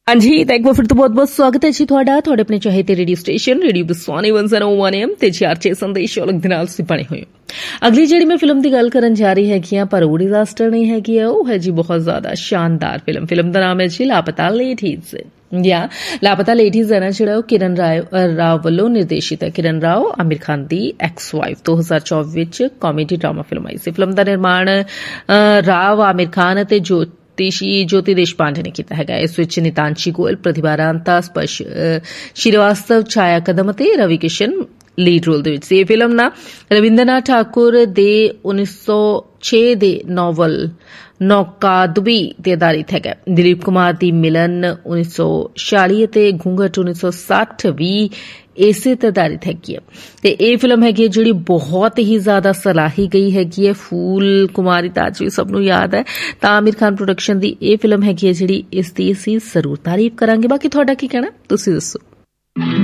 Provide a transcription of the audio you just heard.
हाँ जी, तो एक बार फिर तो बहुत बहुत स्वागत है जी ਤੁਹਾਡਾ ਤੁਹਾਡੇ ਆਪਣੇ ਚਾਹਤੇ ਰੇਡੀਓ ਸਟੇਸ਼ਨ ਰੇਡੀਓ ਬਸਵਾਨੀ 101 AM ਤੇ ਚਾਰਚੇ ਸੰਦੇਸ਼ ਔਲਖ ਦੇ ਨਾਲ ਬਣੇ ਹੋਏ ਅਗਲੀ ਜਿਹੜੀ ਮੈਂ ਫਿਲਮ ਦੀ ਗੱਲ ਕਰਨ ਜਾ ਰਹੀ ਹੈਗੀ ਆ ਪਰ ਉਹ ਡਿਜ਼ਾਸਟਰ ਨਹੀਂ ਹੈਗੀ ਆ ਉਹ ਹੈ ਜੀ ਬਹੁਤ ਜ਼ਿਆਦਾ ਸ਼ਾਨਦਾਰ ਫਿਲਮ ਦਾ ਨਾਮ ਹੈ ਜੀ ਲਾਪਤਾ ਲੇਡੀਜ਼ ਜਾਂ ਲਾਪਤਾ ਲੇਡੀਜ਼ ਹੈ ਨਾ ਜਿਹੜਾ ਉਹ ਕਿਰਨ ਰਾਓ ਵੱਲੋਂ ਨਿਰਦੇਸ਼ਿਤ ਹੈ। ਕਿਰਨ ਰਾਓ ਆਮਿਰ ਖਾਨ ਦੀ ਐਕਸ ਵਾਈਫ 2024 ਵਿੱਚ ਕਾਮੇਡੀ ਡਰਾਮਾ ਫਿਲਮ ਆਈ ਸੀ। ਫਿਲਮ ਦਾ ਨਿਰਮਾਣ ਰਾਓ ਆਮਿਰ ਖਾਨ ਅਤੇ ज्योति देशपांडे ने किया है। इस विच नितांशी गोयल, प्रतिभा रांता, स्पर्श श्रीवास्तव, छाया कदम ते रवि किशन लीड रोल दे विच। ये फिल्म ना रविंद्रनाथ ठाकुर दे 1906 दे नॉवल नौकादबी ते आधारित है। दिलीप कुमार दी मिलन 1946 ते घूंघट 1960 भी ਇਸੇ ਤੇ ਆਧਾਰਿਤ ਹੈਗੀ ਹੈ ਤੇ ਇਹ ਫਿਲਮ ਹੈਗੀ ਹੈ ਜਿਹੜੀ ਬਹੁਤ ਹੀ ਜ਼ਿਆਦਾ ਸਰਾਹੀ ਗਈ ਹੈਗੀ ਹੈ। ਫੂਲ ਕੁਮਾਰੀ ਤਾਂ ਅੱਜ ਵੀ ਸਭ ਨੂੰ ਯਾਦ ਹੈ। ਤਾਂ ਆਮਿਰ ਖਾਨ ਪ੍ਰੋਡਕਸ਼ਨ ਦੀ ਇਹ ਫਿਲਮ ਹੈਗੀ ਹੈ ਜਿਹੜੀ ਇਸ ਦੀ ਅਸੀਂ ਜ਼ਰੂਰ ਤਾਰੀਫ ਕਰਾਂਗੇ। ਬਾਕੀ ਤੁਹਾਡਾ ਕੀ ਕਹਿਣਾ ਤੁਸੀਂ ਦੱਸੋ।